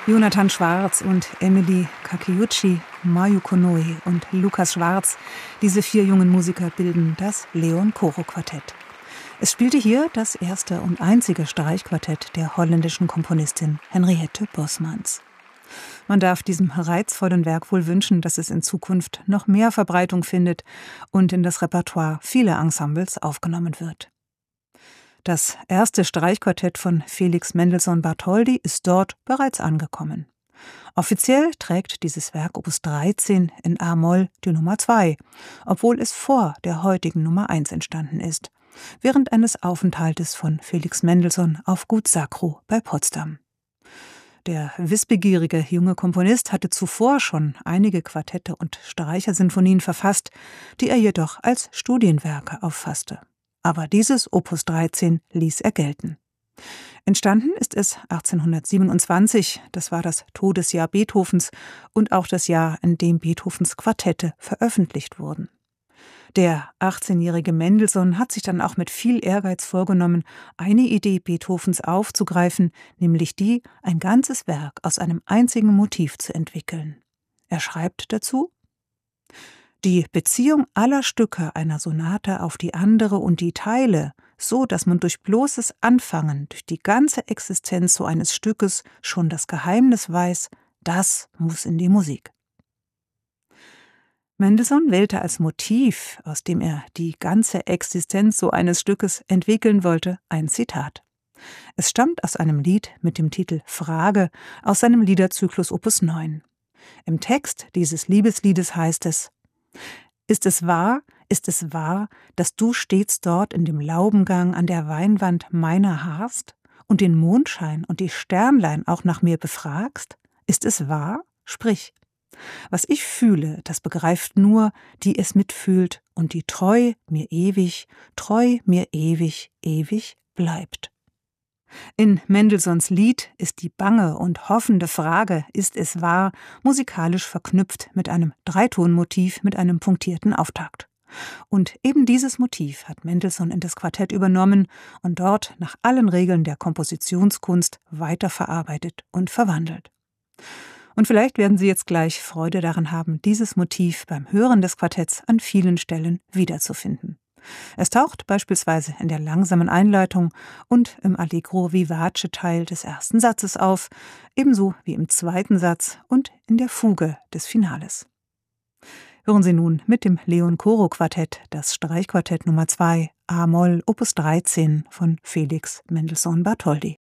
Jonathan Schwarz und Emily Kakeuchi, Mayuko Noe und Lukas Schwarz, diese 4 jungen Musiker bilden das Leon-Coro-Quartett. Es spielte hier das erste und einzige Streichquartett der holländischen Komponistin Henriette Bosmans. Man darf diesem reizvollen Werk wohl wünschen, dass es in Zukunft noch mehr Verbreitung findet und in das Repertoire vieler Ensembles aufgenommen wird. Das erste Streichquartett von Felix Mendelssohn Bartholdy ist dort bereits angekommen. Offiziell trägt dieses Werk Opus 13 in a-Moll die Nummer 2, obwohl es vor der heutigen Nummer 1 entstanden ist, während eines Aufenthaltes von Felix Mendelssohn auf Gut Sacro bei Potsdam. Der wissbegierige junge Komponist hatte zuvor schon einige Quartette und Streichersinfonien verfasst, die er jedoch als Studienwerke auffasste. Aber dieses Opus 13 ließ er gelten. Entstanden ist es 1827, das war das Todesjahr Beethovens und auch das Jahr, in dem Beethovens Quartette veröffentlicht wurden. Der 18-jährige Mendelssohn hat sich dann auch mit viel Ehrgeiz vorgenommen, eine Idee Beethovens aufzugreifen, nämlich die, ein ganzes Werk aus einem einzigen Motiv zu entwickeln. Er schreibt dazu: Die Beziehung aller Stücke einer Sonate auf die andere und die Teile, so dass man durch bloßes Anfangen, durch die ganze Existenz so eines Stückes schon das Geheimnis weiß, das muss in die Musik. Mendelssohn wählte als Motiv, aus dem er die ganze Existenz so eines Stückes entwickeln wollte, ein Zitat. Es stammt aus einem Lied mit dem Titel Frage aus seinem Liederzyklus Opus 9. Im Text dieses Liebesliedes heißt es: Ist es wahr, dass du stets dort in dem Laubengang an der Weinwand meiner harrst und den Mondschein und die Sternlein auch nach mir befragst? Ist es wahr? Sprich. Was ich fühle, das begreift nur, die es mitfühlt und die treu mir ewig, ewig bleibt. In Mendelssohns Lied ist die bange und hoffende Frage, ist es wahr, musikalisch verknüpft mit einem Dreitonmotiv mit einem punktierten Auftakt. Und eben dieses Motiv hat Mendelssohn in das Quartett übernommen und dort nach allen Regeln der Kompositionskunst weiterverarbeitet und verwandelt. Und vielleicht werden Sie jetzt gleich Freude daran haben, dieses Motiv beim Hören des Quartetts an vielen Stellen wiederzufinden. Es taucht beispielsweise in der langsamen Einleitung und im Allegro vivace Teil des ersten Satzes auf, ebenso wie im zweiten Satz und in der Fuge des Finales. Hören Sie nun mit dem Leon-Coro-Quartett das Streichquartett Nummer 2 a-Moll Opus 13 von Felix Mendelssohn Bartholdy.